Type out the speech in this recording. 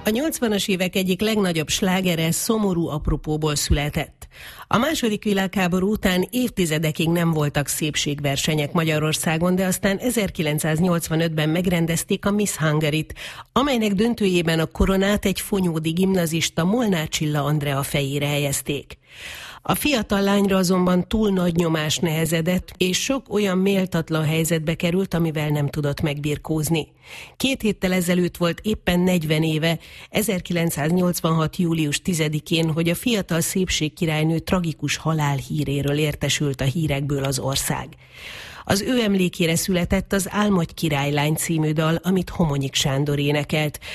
A 80-as évek egyik legnagyobb slágere szomorú apropóból született. A második világháború után évtizedekig nem voltak szépségversenyek Magyarországon, de aztán 1985-ben megrendezték a Miss Hungary-t, amelynek döntőjében a koronát egy fonyódi gimnazista, Molnár Csilla Andrea fejére helyezték. A fiatal lányra azonban túl nagy nyomás nehezedett, és sok olyan méltatlan helyzetbe került, amivel nem tudott megbirkózni. 2 héttel ezelőtt volt éppen 40 éve, 1986. július 10-én, hogy a fiatal szépségkirálynő tragikus halálhíréről értesült a hírekből az ország. Az ő emlékére született az Álmodj királylány című dal, amit Homonyik Sándor énekelt.